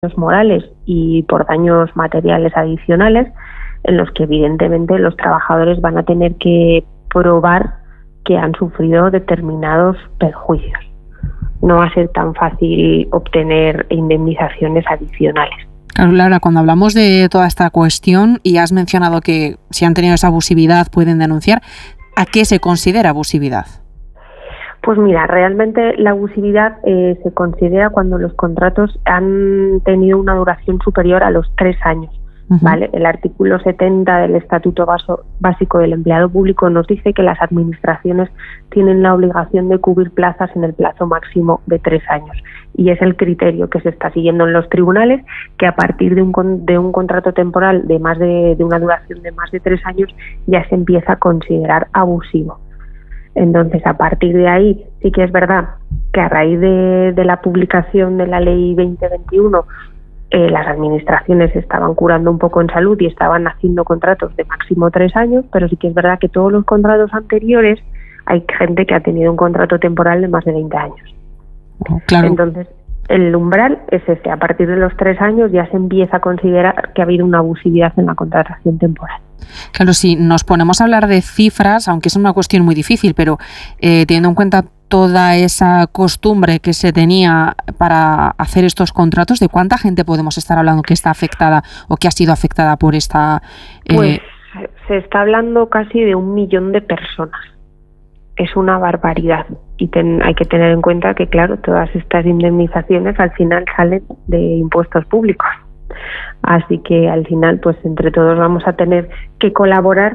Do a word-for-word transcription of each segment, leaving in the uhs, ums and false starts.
morales y por daños materiales adicionales, en los que evidentemente los trabajadores van a tener que probar que han sufrido determinados perjuicios. No va a ser tan fácil obtener indemnizaciones adicionales. Claro, Laura, cuando hablamos de toda esta cuestión y has mencionado que si han tenido esa abusividad pueden denunciar, ¿a qué se considera abusividad? Pues mira, realmente la abusividad eh, se considera cuando los contratos han tenido una duración superior a los tres años. Uh-huh. ¿Vale? El artículo setenta del Estatuto Baso, Básico del Empleado Público nos dice que las administraciones tienen la obligación de cubrir plazas en el plazo máximo de tres años. Y es el criterio que se está siguiendo en los tribunales, que a partir de un, de un contrato temporal de, más de, de una duración de más de tres años ya se empieza a considerar abusivo. Entonces, a partir de ahí, sí que es verdad que a raíz de, de la publicación de la Ley veinte veintiuno, eh, las administraciones estaban curando un poco en salud y estaban haciendo contratos de máximo tres años, pero sí que es verdad que todos los contratos anteriores hay gente que ha tenido un contrato temporal de más de veinte años. Claro. Entonces, el umbral es este. A partir de los tres años ya se empieza a considerar que ha habido una abusividad en la contratación temporal. Claro, si nos ponemos a hablar de cifras, aunque es una cuestión muy difícil, pero eh, teniendo en cuenta toda esa costumbre que se tenía para hacer estos contratos, ¿de cuánta gente podemos estar hablando que está afectada o que ha sido afectada por esta...? Eh... Pues se está hablando casi de un millón de personas. Es una barbaridad y ten, hay que tener en cuenta que, claro, todas estas indemnizaciones al final salen de impuestos públicos. Así que al final, pues entre todos vamos a tener que colaborar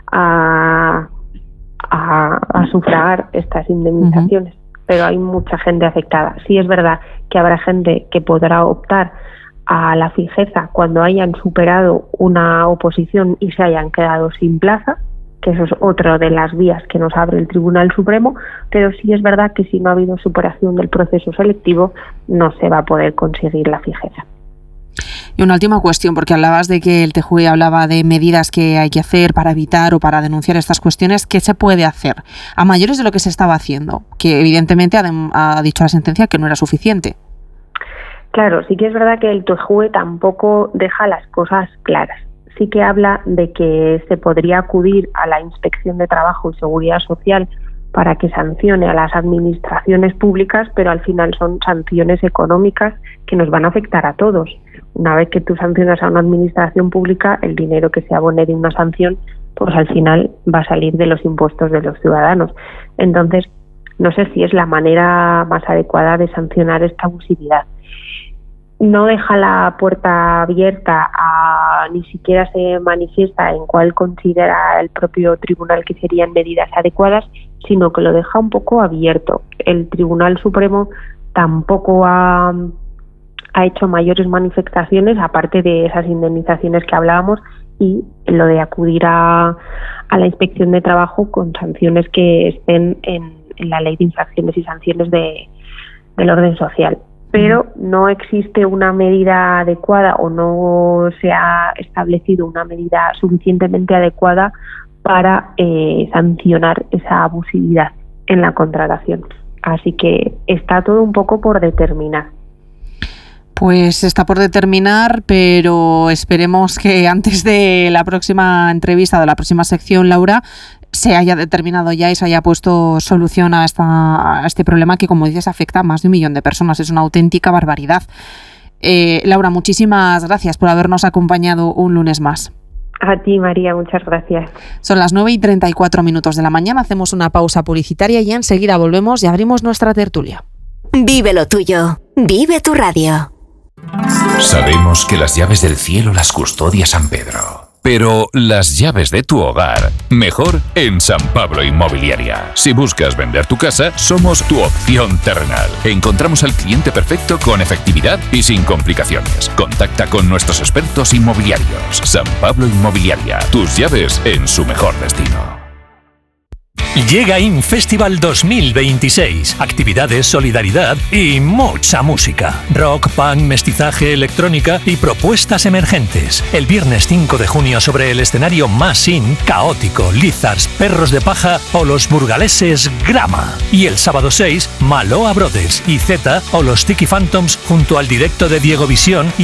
a, a, a sufragar estas indemnizaciones. Uh-huh. Pero hay mucha gente afectada. Sí es verdad que habrá gente que podrá optar a la fijeza cuando hayan superado una oposición y se hayan quedado sin plaza, que eso es otra de las vías que nos abre el Tribunal Supremo, pero sí es verdad que si no ha habido superación del proceso selectivo no se va a poder conseguir la fijeza. Y una última cuestión, porque hablabas de que el T J U E hablaba de medidas que hay que hacer para evitar o para denunciar estas cuestiones. ¿Qué se puede hacer a mayores de lo que se estaba haciendo? Que evidentemente ha, de, ha dicho la sentencia que no era suficiente. Claro, sí que es verdad que el T J U E tampoco deja las cosas claras. Sí que habla de que se podría acudir a la Inspección de Trabajo y Seguridad Social para que sancione a las administraciones públicas, pero al final son sanciones económicas que nos van a afectar a todos. Una vez que tú sancionas a una administración pública, el dinero que se abone de una sanción, pues al final va a salir de los impuestos de los ciudadanos. Entonces, no sé si es la manera más adecuada de sancionar esta abusividad. No deja la puerta abierta, a, ni siquiera se manifiesta en cuál considera el propio tribunal que serían medidas adecuadas, sino que lo deja un poco abierto. El Tribunal Supremo tampoco ha, ha hecho mayores manifestaciones, aparte de esas indemnizaciones que hablábamos, y lo de acudir a, a la Inspección de Trabajo con sanciones que estén en, en la Ley de Infracciones y Sanciones de, del Orden Social. Pero no existe una medida adecuada o no se ha establecido una medida suficientemente adecuada para eh, sancionar esa abusividad en la contratación. Así que está todo un poco por determinar. Pues está por determinar, pero esperemos que antes de la próxima entrevista, de la próxima sección, Laura, se haya determinado ya y se haya puesto solución a, esta, a este problema que, como dices, afecta a más de un millón de personas. Es una auténtica barbaridad. Eh, Laura, muchísimas gracias por habernos acompañado un lunes más. A ti, María, muchas gracias. Son las nueve y treinta y cuatro minutos de la mañana. Hacemos una pausa publicitaria y enseguida volvemos y abrimos nuestra tertulia. Vive lo tuyo. Vive tu radio. Sabemos que las llaves del cielo las custodia San Pedro. Pero las llaves de tu hogar, mejor en San Pablo Inmobiliaria. Si buscas vender tu casa, somos tu opción terrenal. Encontramos al cliente perfecto con efectividad y sin complicaciones. Contacta con nuestros expertos inmobiliarios. San Pablo Inmobiliaria, tus llaves en su mejor destino. Llega Infestival dos mil veintiséis. Actividades, solidaridad y mucha música. Rock, punk, mestizaje, electrónica y propuestas emergentes. El viernes cinco de junio sobre el escenario más in, Caótico, Lizards, Perros de Paja o los burgaleses Grama. Y el sábado seis, Maloa Brothers y Z o los Tiki Phantoms junto al directo de Diego Visión y